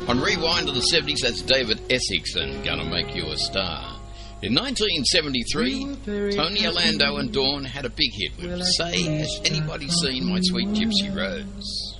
On Rewind to the 70s, that's David Essex and Gonna Make You a Star. In 1973, Tony Orlando and Dawn had a big hit with Say, Has Anybody Seen My Sweet Gypsy Rose?